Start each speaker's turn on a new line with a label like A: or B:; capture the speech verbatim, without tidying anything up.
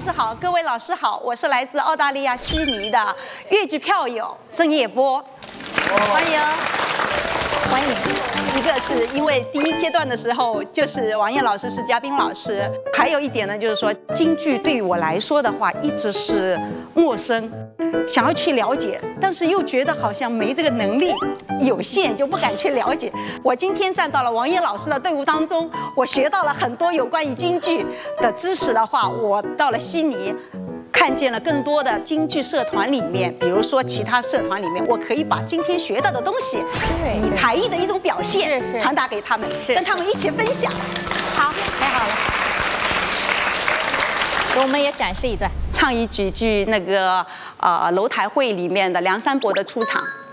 A: 师好，各位老师好，我是来自澳大利亚悉尼的越剧票友郑叶波，欢迎欢迎。一个是因为第一阶段的时候，就是王燕老师是嘉宾老师，还有一点呢，就是说京剧对于我来说的话，一直是陌生，想要去了解，但是又觉得好像没这个能力，有限，就不敢去了解。我今天站到了王燕老师的队伍当中，我学到了很多有关于京剧的知识的话，我到了悉尼。看见了更多的京剧社团里面，比如说其他社团里面，我可以把今天学到的东西，以才艺的一种表现传达给他们，跟他们一起分享。
B: 好，太好了。我们也展示一段，
A: 唱一几句那个呃楼台会里面的梁山伯的出场。